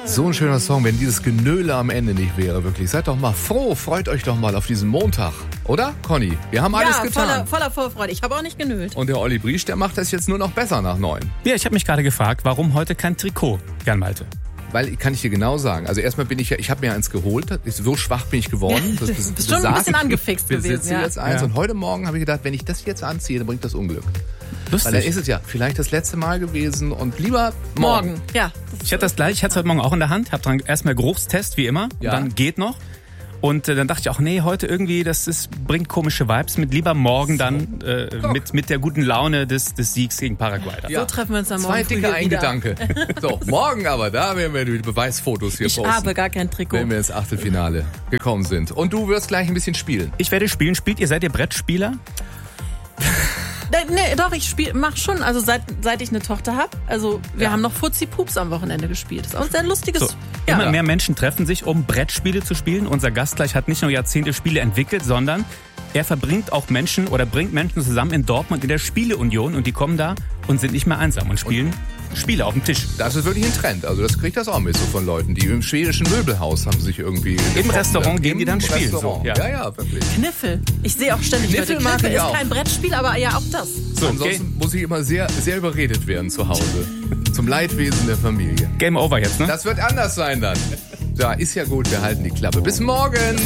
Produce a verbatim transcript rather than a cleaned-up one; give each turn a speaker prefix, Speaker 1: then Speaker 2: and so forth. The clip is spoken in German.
Speaker 1: So ein schöner Song, wenn dieses Genöle am Ende nicht wäre, wirklich. Seid doch mal froh, freut euch doch mal auf diesen Montag. Oder, Conny? Wir haben alles
Speaker 2: ja,
Speaker 1: getan.
Speaker 2: Voller, voller Vorfreude. Ich habe auch nicht genölt.
Speaker 1: Und der Olli Briesch, der macht das jetzt nur noch besser nach neun.
Speaker 3: Ja, ich habe mich gerade gefragt, warum heute kein Trikot, Jan Malte?
Speaker 1: Weil, kann ich dir genau sagen, also erstmal bin ich ja, ich habe mir eins geholt, so schwach bin ich geworden. Das
Speaker 2: bist bes- schon ein bisschen angefixt gewesen.
Speaker 1: Besitze
Speaker 2: Ja.
Speaker 1: jetzt eins
Speaker 3: Ja.
Speaker 1: und heute Morgen habe ich gedacht, wenn ich das jetzt anziehe, dann bringt das Unglück.
Speaker 3: Lustig.
Speaker 1: Weil dann ist es ja vielleicht das letzte Mal gewesen und lieber morgen.
Speaker 2: Morgen, ja.
Speaker 3: Ich hatte das gleich, ich hatte es heute Morgen auch in der Hand, habe dann erstmal Geruchstest, wie immer,
Speaker 1: Ja.
Speaker 3: dann geht noch. Und äh, dann dachte ich auch, nee, heute irgendwie, das ist, bringt komische Vibes mit. Lieber morgen dann äh, mit, mit der guten Laune des, des Siegs gegen Paraguay.
Speaker 1: Ja.
Speaker 2: So treffen wir uns dann morgen
Speaker 1: Zwei
Speaker 2: früh
Speaker 1: dicke,
Speaker 2: hier
Speaker 1: ein
Speaker 2: wieder.
Speaker 1: Gedanke. So, morgen aber, da werden wir die Beweisfotos hier
Speaker 2: Ich
Speaker 1: posten.
Speaker 2: habe gar kein Trikot.
Speaker 1: Wenn wir ins Achtelfinale gekommen sind. Und du wirst gleich ein bisschen spielen.
Speaker 3: Ich werde spielen. Spielt ihr, seid ihr Brettspieler?
Speaker 2: Nee, nee, doch, ich spiel, mach schon. Also seit, seit ich eine Tochter habe. Also wir
Speaker 1: Ja.
Speaker 2: haben noch Fuzzi-Pups am Wochenende gespielt. Das ist auch ein sehr lustiges.
Speaker 3: So,
Speaker 2: ja.
Speaker 3: Immer mehr Menschen treffen sich, um Brettspiele zu spielen. Unser Gast gleich hat nicht nur Jahrzehnte Spiele entwickelt, sondern er verbringt auch Menschen oder bringt Menschen zusammen in Dortmund in der Spieleunion und die kommen da und sind nicht mehr einsam und spielen Spiele auf dem Tisch.
Speaker 1: Das ist wirklich ein Trend. Also das kriegt das auch mit so von Leuten. Die im schwedischen Möbelhaus haben sich irgendwie...
Speaker 3: Im Restaurant gehen die dann
Speaker 1: Im
Speaker 3: spielen.
Speaker 1: Restaurant.
Speaker 3: So, ja.
Speaker 1: ja, ja, wirklich.
Speaker 2: Kniffel. Ich sehe auch ständig
Speaker 1: Kniffel
Speaker 2: Leute.
Speaker 1: mag
Speaker 2: Kniffel
Speaker 1: ich
Speaker 2: ist
Speaker 1: auch.
Speaker 2: kein Brettspiel, aber ja auch das.
Speaker 3: So, okay.
Speaker 1: Ansonsten muss ich immer sehr, sehr überredet werden zu Hause. Zum Leidwesen der Familie.
Speaker 3: Game over jetzt, ne?
Speaker 1: Das wird anders sein dann. Ja, ist ja gut, wir halten die Klappe. Bis morgen!